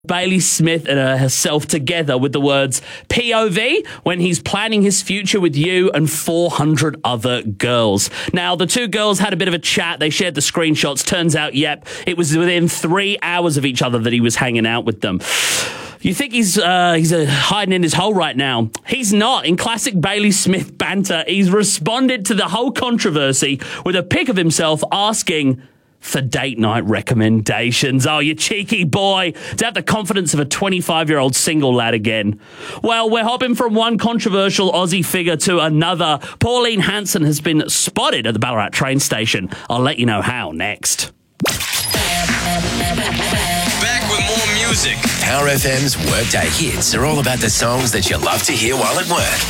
Bailey Smith and herself together with the words POV when he's planning his future with you and 400 other girls. Now, the two girls had a bit of a chat. They shared the screenshots. Turns out, yep, it was within 3 hours of each other that he was hanging out with them. You think he's hiding in his hole right now? He's not. In classic Bailey Smith banter, he's responded to the whole controversy with a pic of himself asking for date night recommendations. Oh, you cheeky boy, to have the confidence of a 25-year-old single lad again. Well, we're hopping from one controversial Aussie figure to another. Pauline Hanson has been spotted at the Ballarat train station. I'll let you know how next. Back with more music. Power FM's Workday Hits are all about the songs that you love to hear while at work.